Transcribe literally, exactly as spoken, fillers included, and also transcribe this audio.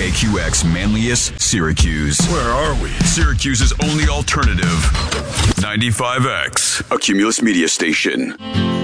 K Q X Manlius, Syracuse. Where are we? Syracuse's only alternative. ninety-five X, a Cumulus Media station.